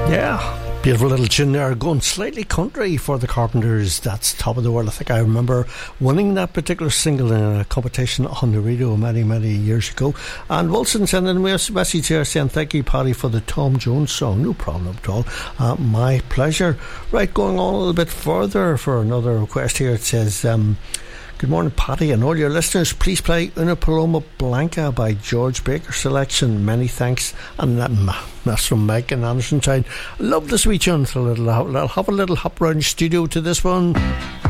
Yeah, beautiful little tune there, going slightly country for the Carpenters. That's top of the world. I think I remember winning that particular single in a competition on the radio many years ago. And Wilson sending me a message here saying thank you, Paddy, for the Tom Jones song. No problem at all, my pleasure. Right, going on a little bit further for another request here. It says good morning, Paddy, and all your listeners. Please play Una Paloma Blanca by George Baker selection. Many thanks. And that's from Mike and Anderson side. Love this wee tune. So I'll have a little hop around the studio to this one.